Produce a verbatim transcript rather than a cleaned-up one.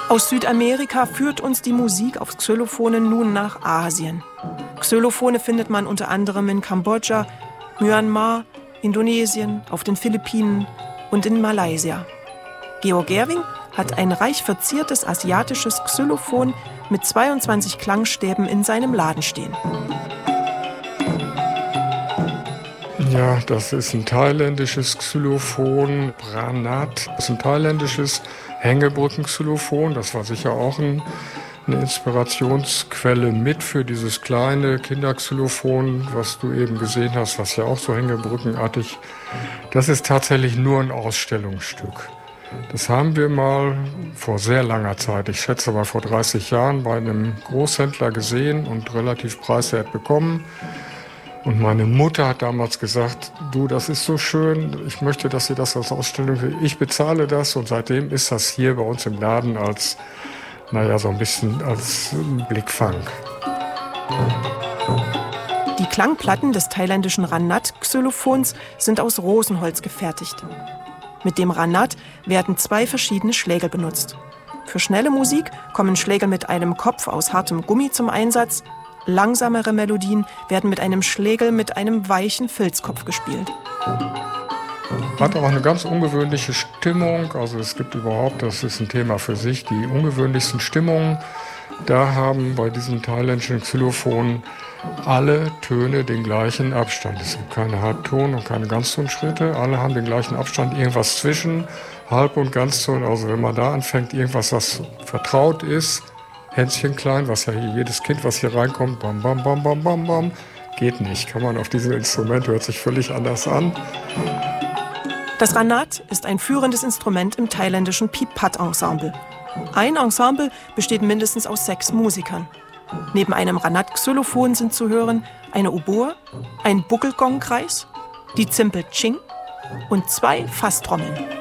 Aus Südamerika führt uns die Musik auf Xylophonen nun nach Asien. Xylophone findet man unter anderem in Kambodscha, Myanmar, Indonesien, auf den Philippinen und in Malaysia. Georg Gerwing hat ein reich verziertes asiatisches Xylophon mit zweiundzwanzig Klangstäben in seinem Laden stehen. Ja, das ist ein thailändisches Xylophon, Branat. Das ist ein thailändisches Hängebrücken-Xylophon. Das war sicher auch ein, eine Inspirationsquelle mit für dieses kleine Kinderxylophon, was du eben gesehen hast, was ja auch so hängebrückenartig. Das ist tatsächlich nur ein Ausstellungsstück. Das haben wir mal vor sehr langer Zeit, ich schätze mal vor dreißig Jahren, bei einem Großhändler gesehen und relativ preiswert bekommen. Und meine Mutter hat damals gesagt, du, das ist so schön, ich möchte, dass Sie das als Ausstellung, ich bezahle das. Und seitdem ist das hier bei uns im Laden als, naja, so ein bisschen als Blickfang. Die Klangplatten des thailändischen Ranat-Xylophons sind aus Rosenholz gefertigt. Mit dem Ranat werden zwei verschiedene Schlägel benutzt. Für schnelle Musik kommen Schlägel mit einem Kopf aus hartem Gummi zum Einsatz. Langsamere Melodien werden mit einem Schlägel mit einem weichen Filzkopf gespielt. Hat auch eine ganz ungewöhnliche Stimmung. Also es gibt überhaupt, das ist ein Thema für sich, die ungewöhnlichsten Stimmungen. Da haben bei diesem thailändischen Xylophon alle Töne den gleichen Abstand. Es gibt keine Halbton- und keine Ganztonschritte. Alle haben den gleichen Abstand, irgendwas zwischen Halb- und Ganzton. Also wenn man da anfängt, irgendwas, was vertraut ist, Hänschen klein, was ja hier jedes Kind, was hier reinkommt, bam, bam, bam, bam, bam, bam, geht nicht. Kann man auf diesem Instrument, hört sich völlig anders an. Das Ranat ist ein führendes Instrument im thailändischen Pipat-Ensemble. Ein Ensemble besteht mindestens aus sechs Musikern. Neben einem Ranat-Xylophon sind zu hören eine Oboe, ein Buckelgongkreis, die Zimbel Ching und zwei Fasstrommeln.